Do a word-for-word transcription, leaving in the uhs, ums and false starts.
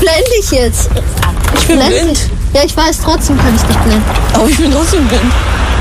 blende dich jetzt. Ich bin Blend blind. dich. Ja, ich weiß, trotzdem kann ich dich blenden. Aber ich bin trotzdem blind.